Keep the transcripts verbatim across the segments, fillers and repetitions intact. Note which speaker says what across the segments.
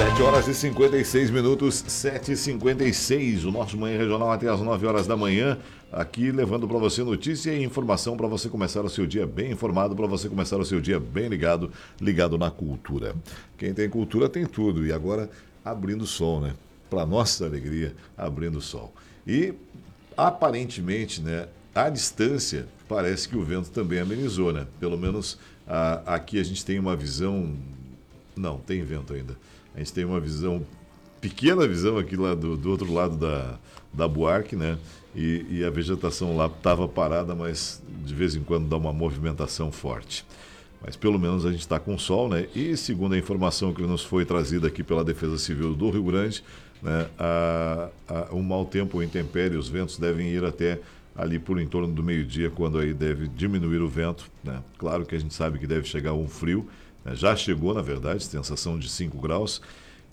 Speaker 1: sete horas e cinquenta e seis minutos, sete e cinquenta e seis. O nosso Manhã Regional até às nove horas da manhã. Aqui levando para você notícia e informação para você começar o seu dia bem informado, para você começar o seu dia bem ligado, ligado na cultura. Quem tem cultura tem tudo. E agora abrindo o sol, né? Para nossa alegria, abrindo o sol. E aparentemente, né? À distância, parece que o vento também amenizou, né? Pelo menos a, aqui a gente tem uma visão. Não, tem vento ainda. A gente tem uma visão, pequena visão aqui lá do, do outro lado da, da Buarque, né? E, e a vegetação lá estava parada, mas de vez em quando dá uma movimentação forte. Mas pelo menos a gente está com sol, né? E segundo a informação que nos foi trazida aqui pela Defesa Civil do Rio Grande, né? A, a, o mau tempo, o intempérie, os ventos devem ir até ali por em torno do meio-dia, quando aí deve diminuir o vento, né? Claro que a gente sabe que deve chegar um frio, né? Já chegou, na verdade, sensação de cinco graus,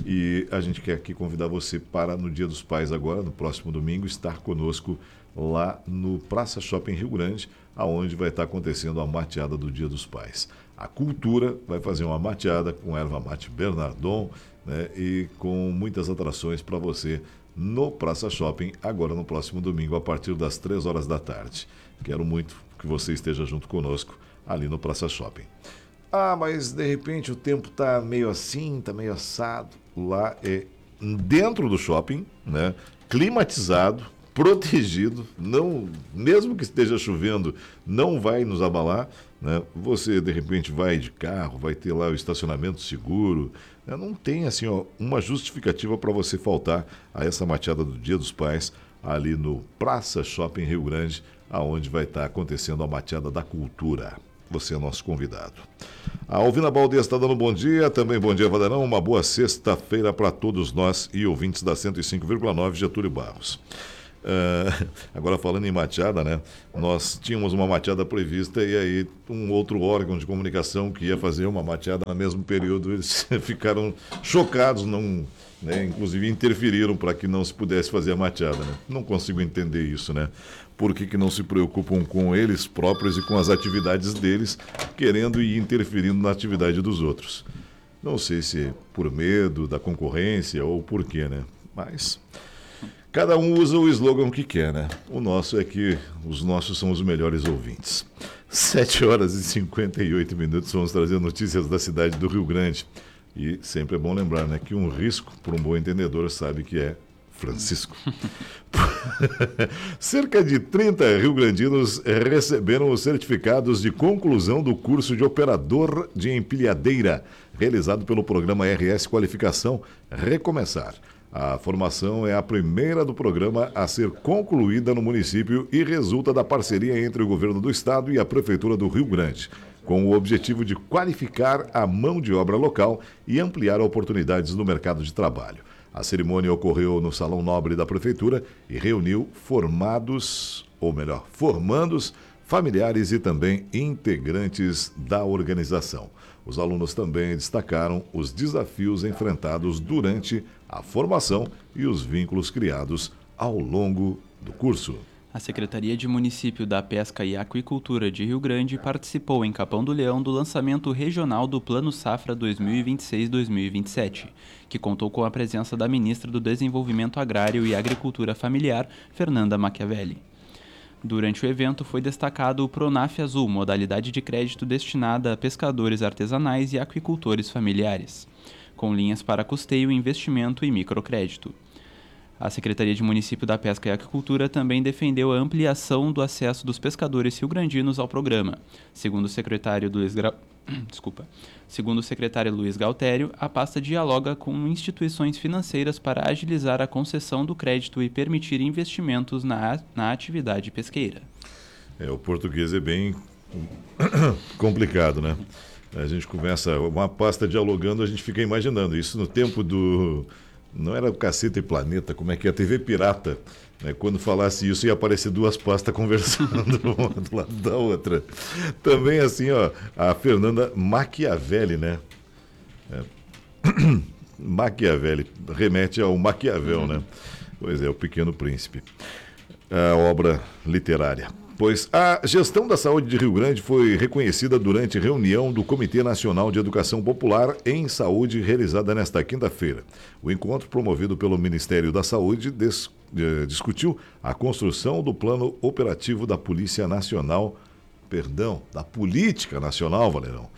Speaker 1: e a gente quer aqui convidar você para, no Dia dos Pais agora, no próximo domingo, estar conosco lá no Praça Shopping Rio Grande, aonde vai estar acontecendo a mateada do Dia dos Pais. A Cultura vai fazer uma mateada com erva mate Bernardon, né? E com muitas atrações para você no Praça Shopping, agora no próximo domingo, a partir das três horas da tarde. Quero muito que você esteja junto conosco ali no Praça Shopping. Ah, mas de repente o tempo está meio assim, está meio assado. Lá é dentro do shopping, né? Climatizado, protegido, não, mesmo que esteja chovendo, não vai nos abalar, né? Você de repente vai de carro, vai ter lá o estacionamento seguro, né? Não tem assim, ó, uma justificativa para você faltar a essa mateada do Dia dos Pais ali no Praça Shopping Rio Grande, aonde vai estar acontecendo a mateada da cultura. Você é nosso convidado. A Alvina Baldes está dando bom dia, também bom dia, Vadarão. Uma boa sexta-feira para todos nós e ouvintes da cento e cinco vírgula nove Getúlio Barros. Uh, agora falando em mateada, né? Nós tínhamos uma mateada prevista e aí um outro órgão de comunicação que ia fazer uma mateada no mesmo período, eles ficaram chocados, não, né? Inclusive interferiram para que não se pudesse fazer a mateada, né? Não consigo entender isso, né? Por que que não se preocupam com eles próprios e com as atividades deles, querendo e interferindo na atividade dos outros? Não sei se é por medo da concorrência ou por quê, né? Mas cada um usa o slogan que quer, né? O nosso é que os nossos são os melhores ouvintes. sete horas e cinquenta e oito minutos, vamos trazer notícias da cidade do Rio Grande. E sempre é bom lembrar, né, que um risco, por um bom entendedor, sabe que é Francisco. Cerca de trinta rio-grandinos receberam os certificados de conclusão do curso de operador de empilhadeira, realizado pelo programa R S Qualificação Recomeçar. A formação é a primeira do programa a ser concluída no município e resulta da parceria entre o governo do estado e a prefeitura do Rio Grande, com o objetivo de qualificar a mão de obra local e ampliar oportunidades no mercado de trabalho. A cerimônia ocorreu no Salão Nobre da Prefeitura e reuniu formados, ou melhor, formandos, familiares e também integrantes da organização. Os alunos também destacaram os desafios enfrentados durante a formação e os vínculos criados ao longo do curso.
Speaker 2: A Secretaria de Município da Pesca e Aquicultura de Rio Grande participou em Capão do Leão do lançamento regional do Plano Safra dois mil e vinte e seis a dois mil e vinte e sete, que contou com a presença da ministra do Desenvolvimento Agrário e Agricultura Familiar, Fernanda Machiavelli. Durante o evento foi destacado o Pronaf Azul, modalidade de crédito destinada a pescadores artesanais e aquicultores familiares, com linhas para custeio, investimento e microcrédito. A Secretaria de Município da Pesca e Aquicultura também defendeu a ampliação do acesso dos pescadores rio-grandinos ao programa. Segundo o secretário Luiz Gra... Desculpa. Segundo o secretário Luiz Galtério, a pasta dialoga com instituições financeiras para agilizar a concessão do crédito e permitir investimentos na, na atividade pesqueira.
Speaker 1: É, o português é bem complicado, né? A gente começa uma pasta dialogando, a gente fica imaginando isso no tempo do... Não era o Caceta e Planeta, como é que é? A T V Pirata, né? Quando falasse isso ia aparecer duas pastas conversando uma do lado da outra. Também assim, ó, a Fernanda Machiavelli, né? É. Machiavelli, remete ao Maquiavel, né? Pois é, o Pequeno Príncipe. A obra literária. Pois a gestão da saúde de Rio Grande foi reconhecida durante reunião do Comitê Nacional de Educação Popular em Saúde realizada nesta quinta-feira. O encontro, promovido pelo Ministério da Saúde, des, eh, discutiu a construção do plano operativo da Polícia Nacional, perdão, da Política Nacional, Valerão,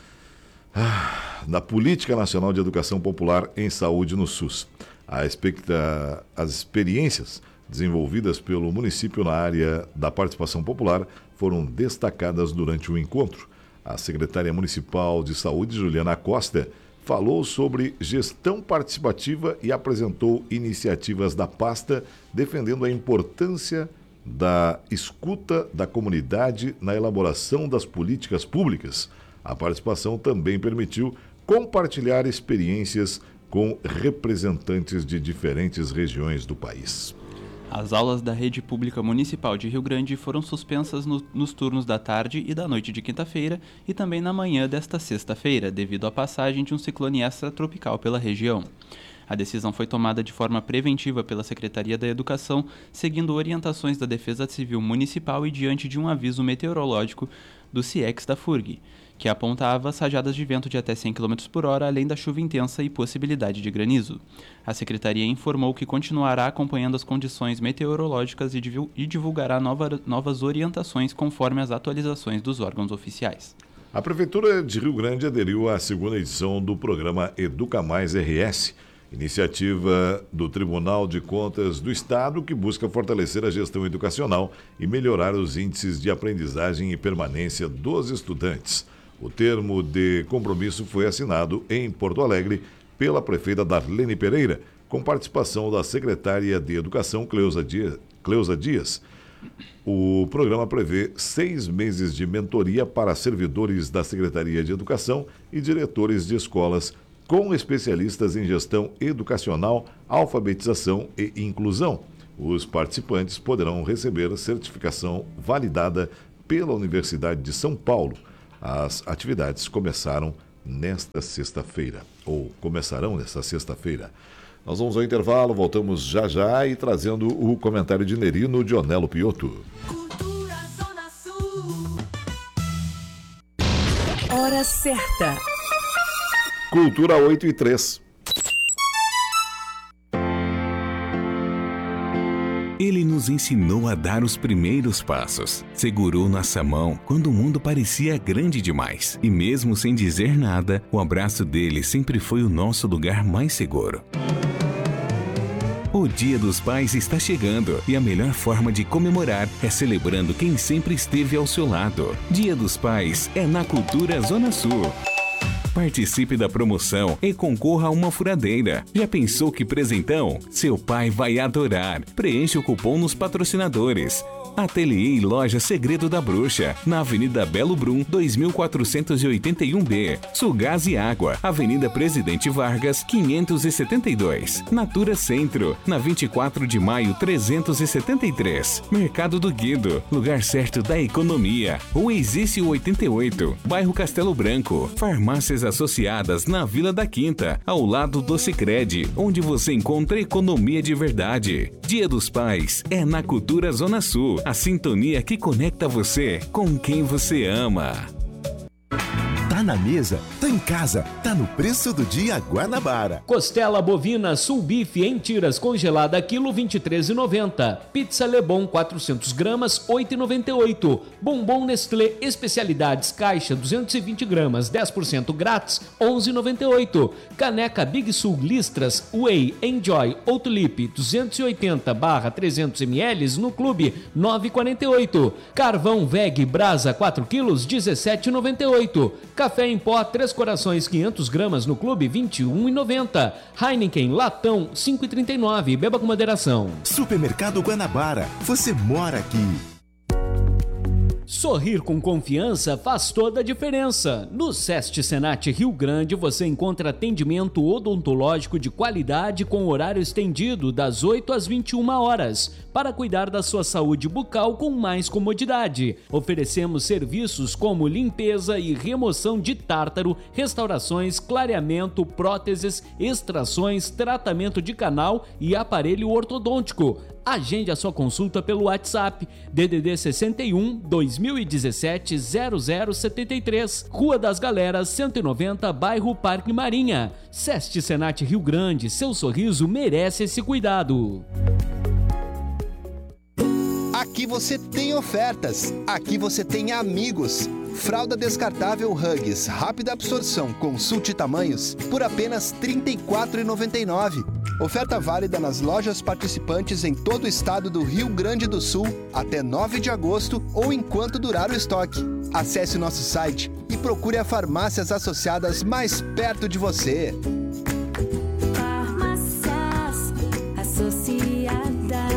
Speaker 1: ah, da Política Nacional de Educação Popular em Saúde no SUS. A expecta, as experiências desenvolvidas pelo município na área da participação popular foram destacadas durante o encontro. A secretária municipal de saúde, Juliana Costa, falou sobre gestão participativa e apresentou iniciativas da pasta defendendo a importância da escuta da comunidade na elaboração das políticas públicas. A participação também permitiu compartilhar experiências com representantes de diferentes regiões do país.
Speaker 2: As aulas da Rede Pública Municipal de Rio Grande foram suspensas no, nos turnos da tarde e da noite de quinta-feira e também na manhã desta sexta-feira, devido à passagem de um ciclone extratropical pela região. A decisão foi tomada de forma preventiva pela Secretaria da Educação, seguindo orientações da Defesa Civil Municipal e diante de um aviso meteorológico do CIEX da FURG, que apontava rajadas de vento de até cem quilômetros por hora, além da chuva intensa e possibilidade de granizo. A Secretaria informou que continuará acompanhando as condições meteorológicas e divulgará nova, novas orientações conforme as atualizações dos órgãos oficiais.
Speaker 1: A Prefeitura de Rio Grande aderiu à segunda edição do programa Educa Mais R S, iniciativa do Tribunal de Contas do Estado que busca fortalecer a gestão educacional e melhorar os índices de aprendizagem e permanência dos estudantes. O termo de compromisso foi assinado em Porto Alegre pela prefeita Darlene Pereira, com participação da secretária de Educação, Cleusa Dias. Cleusa Dias. O programa prevê seis meses de mentoria para servidores da Secretaria de Educação e diretores de escolas, com especialistas em gestão educacional, alfabetização e inclusão. Os participantes poderão receber certificação validada pela Universidade de São Paulo. As atividades começaram nesta sexta-feira, ou começarão nesta sexta-feira. Nós vamos ao intervalo, voltamos já já e trazendo o comentário de Nerino Dionelo Piotto.
Speaker 3: Cultura Zona Sul. Hora certa.
Speaker 1: Cultura oito e três.
Speaker 4: Ele nos ensinou a dar os primeiros passos. Segurou nossa mão quando o mundo parecia grande demais. E mesmo sem dizer nada, o abraço dele sempre foi o nosso lugar mais seguro. O Dia dos Pais está chegando e a melhor forma de comemorar é celebrando quem sempre esteve ao seu lado. Dia dos Pais é na Cultura Zona Sul. Participe da promoção e concorra a uma furadeira. Já pensou que presentão? Seu pai vai adorar. Preencha o cupom nos patrocinadores. Ateliê e Loja Segredo da Bruxa, na Avenida Belo Brum, dois mil quatrocentos e oitenta e um B. Sulgás e Água, Avenida Presidente Vargas, quinhentos e setenta e dois. Natura Centro, na vinte e quatro de maio, trezentos e setenta e três. Mercado do Guido, lugar certo da economia. O Exício oitenta e oito, Bairro Castelo Branco. Farmácias associadas na Vila da Quinta, ao lado do Sicredi, onde você encontra economia de verdade. Dia dos Pais é na Cultura Zona Sul. A sintonia que conecta você com quem você ama.
Speaker 5: Tá na mesa, tá em casa, tá no preço do dia Guanabara.
Speaker 6: Costela bovina Sul Beef em tiras congelada, quilo vinte e três reais e noventa centavos. Pizza Lebon quatrocentos gramas, oito reais e noventa e oito centavos. Bombom Nestlé Especialidades Caixa duzentos e vinte gramas, dez por cento grátis, onze reais e noventa e oito centavos. Caneca Big Sul Listras Whey Enjoy ou Tulip duzentos e oitenta barra trezentos mililitros no clube, nove reais e quarenta e oito centavos. Carvão Veg Brasa quatro quilos, dezessete reais e noventa e oito centavos. Café em pó Três Corações quinhentas gramas no clube, vinte e um reais e noventa centavos. Heineken Latão cinco reais e trinta e nove centavos. Beba com moderação.
Speaker 5: Supermercado Guanabara, você mora aqui.
Speaker 6: Sorrir com confiança faz toda a diferença. No SEST Senat Rio Grande você encontra atendimento odontológico de qualidade com horário estendido das oito às vinte e uma horas, para cuidar da sua saúde bucal com mais comodidade. Oferecemos serviços como limpeza e remoção de tártaro, restaurações, clareamento, próteses, extrações, tratamento de canal e aparelho ortodôntico. Agende a sua consulta pelo WhatsApp D D D sessenta e um, dois mil e dezessete, zero zero setenta e três, Rua das Galeras, cento e noventa, bairro Parque Marinha. Seste Senat Rio Grande, seu sorriso merece esse cuidado.
Speaker 7: Aqui você tem ofertas, aqui você tem amigos. Fralda descartável Huggies, rápida absorção, consulte tamanhos, por apenas trinta e quatro reais e noventa e nove centavos. Oferta válida nas lojas participantes em todo o estado do Rio Grande do Sul até nove de agosto ou enquanto durar o estoque. Acesse nosso site e procure as farmácias associadas mais perto de você.
Speaker 3: Farmácias associadas.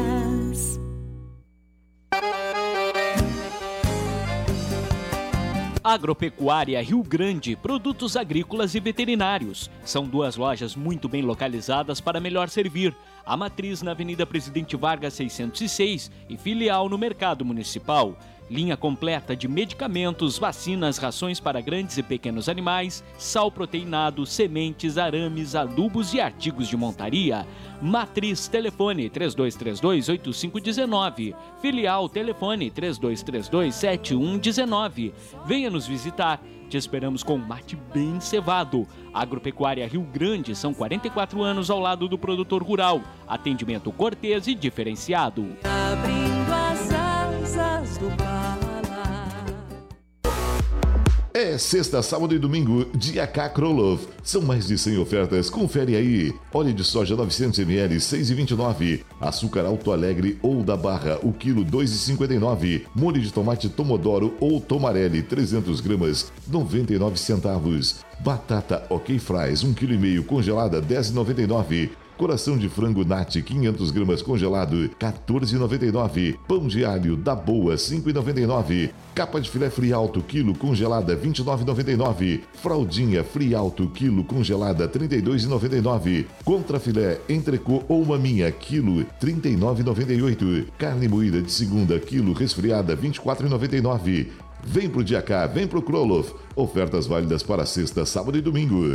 Speaker 6: Agropecuária Rio Grande, produtos agrícolas e veterinários. São duas lojas muito bem localizadas para melhor servir. A matriz na Avenida Presidente Vargas seiscentos e seis e filial no Mercado Municipal. Linha completa de medicamentos, vacinas, rações para grandes e pequenos animais, sal proteinado, sementes, arames, adubos e artigos de montaria. Matriz, telefone três dois três dois, oito cinco um nove. Filial, telefone três dois três dois, sete um um nove. Venha nos visitar. Te esperamos com mate bem cevado. Agropecuária Rio Grande, são quarenta e quatro anos ao lado do produtor rural. Atendimento cortês e diferenciado.
Speaker 3: Abrindo as asas do Pará.
Speaker 1: É sexta, sábado e domingo, dia K Krolov. São mais de cem ofertas, confere aí. Óleo de soja novecentos mililitros, seis reais e vinte e nove centavos. Açúcar Alto Alegre ou da Barra, o quilo dois reais e cinquenta e nove centavos. Molho de tomate Tomodoro ou Tomarelli, trezentas gramas, noventa e nove centavos. Batata Ok Fries, um vírgula cinco quilo congelada, dez reais e noventa e nove centavos. Coração de frango Nat, quinhentas gramas congelado, quatorze reais e noventa e nove centavos. Pão de alho da Boa, cinco reais e noventa e nove centavos. Capa de filé Frialto, quilo congelada, vinte e nove reais e noventa e nove centavos. Fraldinha Frialto, quilo congelada, trinta e dois reais e noventa e nove centavos. Contra filé entrecô ou maminha, quilo, trinta e nove reais e noventa e oito centavos. Carne moída de segunda, quilo resfriada, vinte e quatro reais e noventa e nove centavos. Vem pro dia K, vem pro Krolov. Ofertas válidas para sexta, sábado e domingo.